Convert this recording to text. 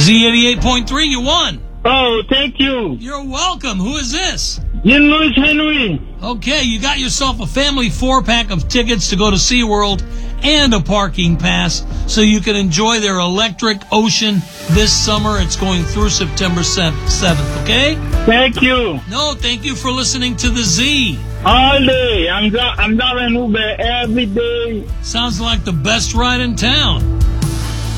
Z88.3, you won. Oh, thank you. You're welcome. Who is this? Ian Louis Henry. Okay, you got yourself a family 4-pack of tickets to go to SeaWorld and a parking pass so you can enjoy their electric ocean this summer. It's going through September 7th, okay? Thank you. No, thank you for listening to the Z. All day. I'm driving Uber every day. Sounds like the best ride in town.